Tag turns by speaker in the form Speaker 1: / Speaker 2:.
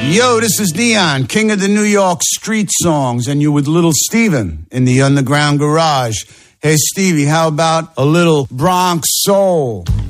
Speaker 1: Yo, this is Dion, king of the New York street songs, and you're with Little Steven in the Underground Garage. Hey, Stevie, how about a little Bronx soul?